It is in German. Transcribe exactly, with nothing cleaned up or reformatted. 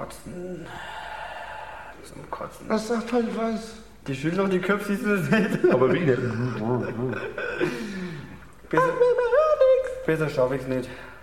Kotzen. Zum Kotzen. Was sagt halt was? Die schütteln doch die Köpfe, siehst du das nicht? Aber wie denn? Besser, besser schaffe ich's nicht.